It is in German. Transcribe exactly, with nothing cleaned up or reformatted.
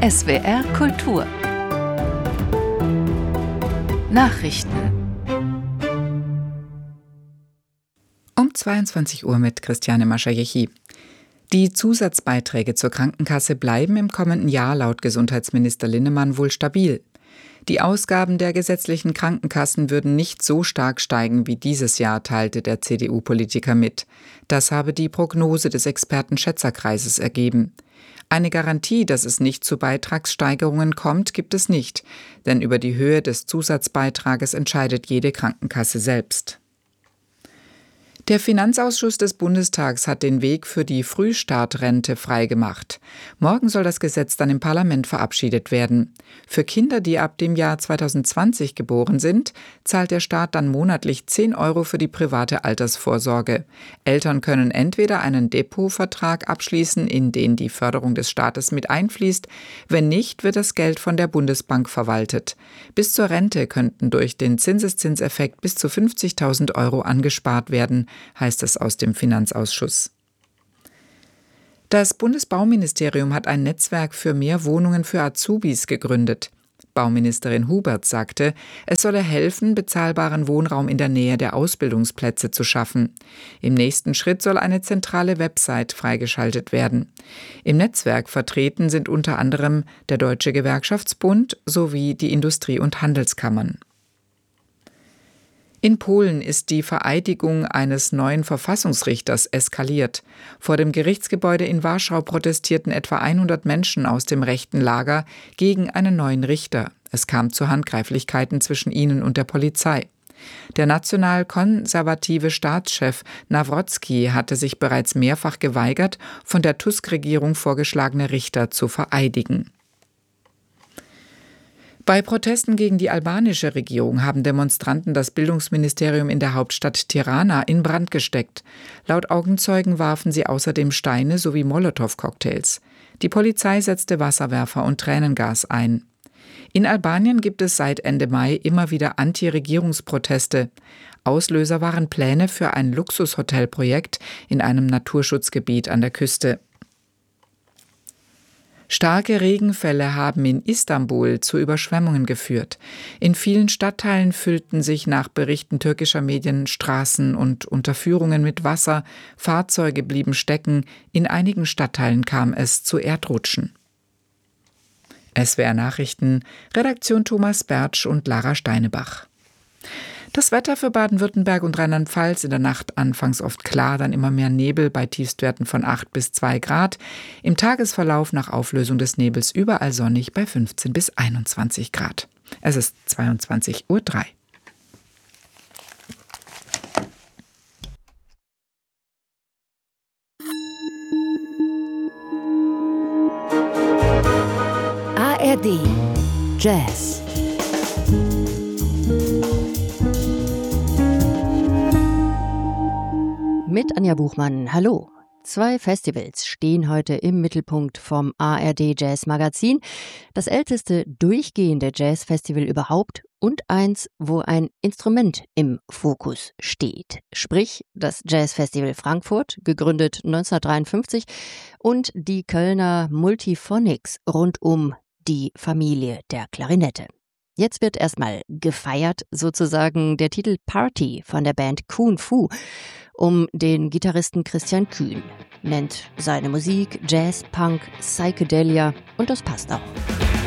S W R Kultur Nachrichten Um zweiundzwanzig Uhr mit Christiane Maschajechi. Die Zusatzbeiträge zur Krankenkasse bleiben im kommenden Jahr laut Gesundheitsminister Linnemann wohl stabil. Die Ausgaben der gesetzlichen Krankenkassen würden nicht so stark steigen wie dieses Jahr, teilte der C D U-Politiker mit. Das habe die Prognose des Experten-Schätzerkreises ergeben. Eine Garantie, dass es nicht zu Beitragssteigerungen kommt, gibt es nicht, denn über die Höhe des Zusatzbeitrages entscheidet jede Krankenkasse selbst. Der Finanzausschuss des Bundestags hat den Weg für die Frühstartrente freigemacht. Morgen soll das Gesetz dann im Parlament verabschiedet werden. Für Kinder, die ab dem Jahr zweitausendzwanzig geboren sind, zahlt der Staat dann monatlich zehn Euro für die private Altersvorsorge. Eltern können entweder einen Depotvertrag abschließen, in den die Förderung des Staates mit einfließt. Wenn nicht, wird das Geld von der Bundesbank verwaltet. Bis zur Rente könnten durch den Zinseszinseffekt bis zu fünfzigtausend Euro angespart werden, heißt es aus dem Finanzausschuss. Das Bundesbauministerium hat ein Netzwerk für mehr Wohnungen für Azubis gegründet. Bauministerin Hubert sagte, es solle helfen, bezahlbaren Wohnraum in der Nähe der Ausbildungsplätze zu schaffen. Im nächsten Schritt soll eine zentrale Website freigeschaltet werden. Im Netzwerk vertreten sind unter anderem der Deutsche Gewerkschaftsbund sowie die Industrie- und Handelskammern. In Polen ist die Vereidigung eines neuen Verfassungsrichters eskaliert. Vor dem Gerichtsgebäude in Warschau protestierten etwa hundert Menschen aus dem rechten Lager gegen einen neuen Richter. Es kam zu Handgreiflichkeiten zwischen ihnen und der Polizei. Der national-konservative Staatschef Nawrocki hatte sich bereits mehrfach geweigert, von der Tusk-Regierung vorgeschlagene Richter zu vereidigen. Bei Protesten gegen die albanische Regierung haben Demonstranten das Bildungsministerium in der Hauptstadt Tirana in Brand gesteckt. Laut Augenzeugen warfen sie außerdem Steine sowie Molotow-Cocktails. Die Polizei setzte Wasserwerfer und Tränengas ein. In Albanien gibt es seit Ende Mai immer wieder Anti-Regierungsproteste. Auslöser waren Pläne für ein Luxushotelprojekt in einem Naturschutzgebiet an der Küste. Starke Regenfälle haben in Istanbul zu Überschwemmungen geführt. In vielen Stadtteilen füllten sich nach Berichten türkischer Medien Straßen und Unterführungen mit Wasser, Fahrzeuge blieben stecken, in einigen Stadtteilen kam es zu Erdrutschen. S W R Nachrichten, Redaktion Thomas Bertsch und Lara Steinebach. Das Wetter für Baden-Württemberg und Rheinland-Pfalz: in der Nacht anfangs oft klar, dann immer mehr Nebel bei Tiefstwerten von acht bis zwei Grad. Im Tagesverlauf nach Auflösung des Nebels überall sonnig bei fünfzehn bis einundzwanzig Grad. Es ist zweiundzwanzig Uhr drei. A R D Jazz. Mit Anja Buchmann, hallo. Zwei Festivals stehen heute im Mittelpunkt vom A R D Jazz Magazin. Das älteste durchgehende Jazzfestival überhaupt und eins, wo ein Instrument im Fokus steht. Sprich, das Jazzfestival Frankfurt, gegründet neunzehnhundertdreiundfünfzig, und die Kölner Multiphonics rund um die Familie der Klarinette. Jetzt wird erstmal gefeiert, sozusagen der Titel Party von der Band Kun Fu um den Gitarristen Christian Kühn. Nennt seine Musik Jazz, Punk, Psychedelia und das passt auch.